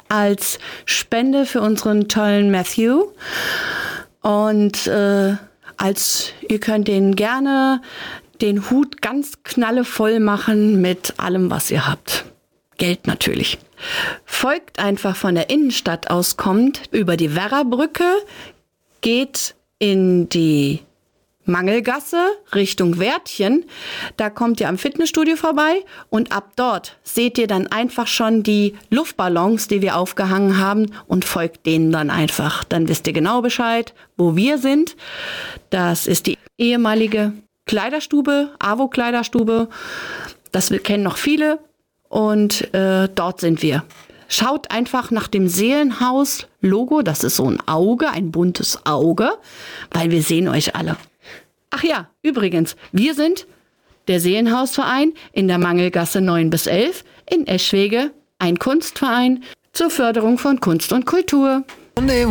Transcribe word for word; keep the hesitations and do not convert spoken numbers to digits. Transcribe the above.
als Spende für unseren tollen Matthew. Und äh, als ihr könnt den gerne den Hut ganz knallevoll machen mit allem, was ihr habt. Geld natürlich. Folgt einfach von der Innenstadt aus, kommt über die Werrabrücke, geht in die Mangelgasse Richtung Wärtchen. Da kommt ihr am Fitnessstudio vorbei und ab dort seht ihr dann einfach schon die Luftballons, die wir aufgehangen haben, und folgt denen dann einfach. Dann wisst ihr genau Bescheid, wo wir sind. Das ist die ehemalige Kleiderstube, AWO-Kleiderstube. Das kennen noch viele und äh, dort sind wir. Schaut einfach nach dem Seelenhaus-Logo, das ist so ein Auge, ein buntes Auge, weil wir sehen euch alle. Ach ja, übrigens, wir sind der Seelenhausverein in der Mangelgasse neun bis elf in Eschwege, ein Kunstverein zur Förderung von Kunst und Kultur.